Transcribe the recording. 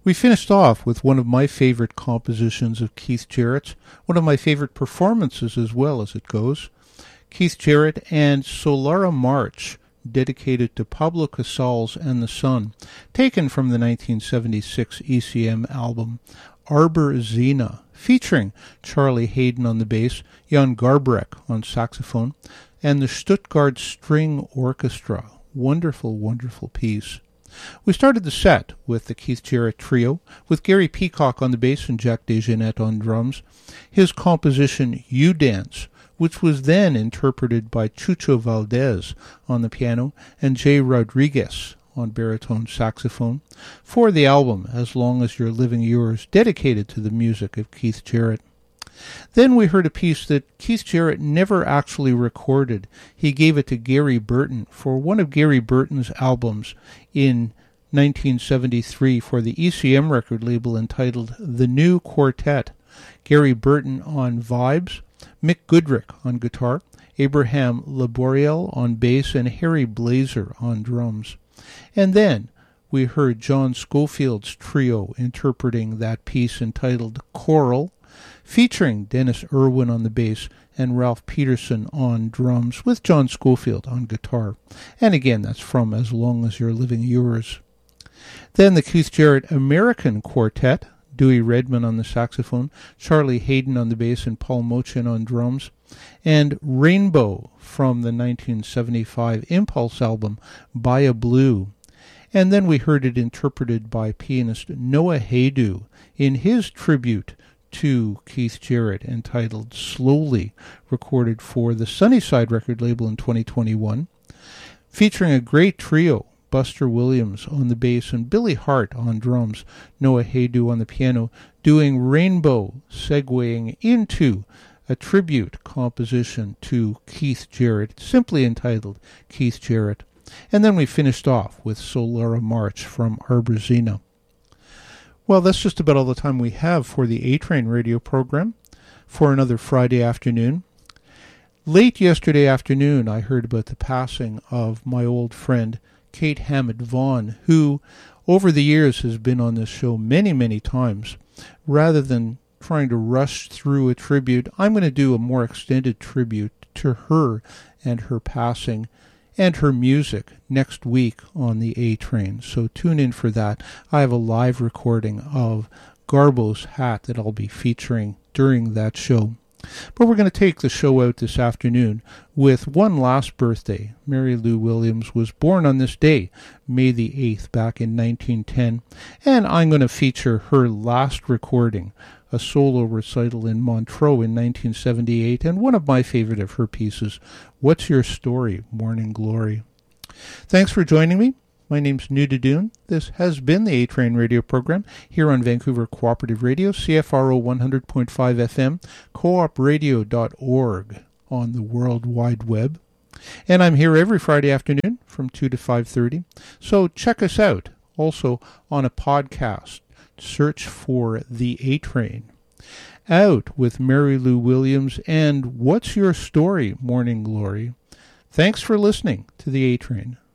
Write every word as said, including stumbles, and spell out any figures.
We finished off with one of my favorite compositions of Keith Jarrett's, one of my favorite performances as well as it goes. Keith Jarrett and Solara March, dedicated to Pablo Casals and the Sun, taken from the nineteen seventy-six E C M album Arbor Zena, featuring Charlie Hayden on the bass, Jan Garbarek on saxophone, and the Stuttgart String Orchestra. Wonderful, wonderful piece. We started the set with the Keith Jarrett Trio, with Gary Peacock on the bass and Jack DeJohnette on drums. His composition, You Dance, which was then interpreted by Chucho Valdez on the piano and Jay Rodriguez on baritone saxophone, for the album As Long As You're Living Yours, dedicated to the music of Keith Jarrett. Then we heard a piece that Keith Jarrett never actually recorded. He gave it to Gary Burton for one of Gary Burton's albums in nineteen seventy-three for the E C M record label entitled The New Quartet. Gary Burton on vibes, Mick Goodrick on guitar, Abraham Laboriel on bass, and Harry Blazer on drums. And then we heard John Scofield's trio interpreting that piece entitled Choral, featuring Dennis Irwin on the bass and Ralph Peterson on drums, with John Scofield on guitar. And again, that's from As Long As You're Living Yours. Then the Keith Jarrett American Quartet, Dewey Redman on the saxophone, Charlie Hayden on the bass, and Paul Mochin on drums, and Rainbow from the nineteen seventy-five Impulse album, Baya Blue. And then we heard it interpreted by pianist Noah Haydu in his tribute to Keith Jarrett entitled Slowly, recorded for the Sunnyside record label in twenty twenty-one, featuring a great trio, Buster Williams on the bass and Billy Hart on drums, Noah Haydu on the piano, doing Rainbow, segueing into a tribute composition to Keith Jarrett, simply entitled Keith Jarrett. And then we finished off with Solara March from Arbor Zena. Well, that's just about all the time we have for the A-Train radio program for another Friday afternoon. Late yesterday afternoon, I heard about the passing of my old friend Kate Hammett Vaughn, who over the years has been on this show many, many times. Rather than trying to rush through a tribute, I'm going to do a more extended tribute to her and her passing and her music next week on the A-Train. So tune in for that. I have a live recording of Garbo's Hat that I'll be featuring during that show. But we're going to take the show out this afternoon with one last birthday. Mary Lou Williams was born on this day, May the eighth, back in nineteen ten, and I'm going to feature her last recording, a solo recital in Montreux in nineteen seventy-eight, and one of my favorite of her pieces, What's Your Story, Morning Glory. Thanks for joining me. My name's Nuda Dune. This has been the A-Train radio program here on Vancouver Cooperative Radio, C F R O one hundred point five F M, coop radio dot org on the World Wide Web. And I'm here every Friday afternoon from two to five thirty. So check us out also on a podcast. Search for The A-Train. Out with Mary Lou Williams and What's Your Story, Morning Glory. Thanks for listening to The A-Train.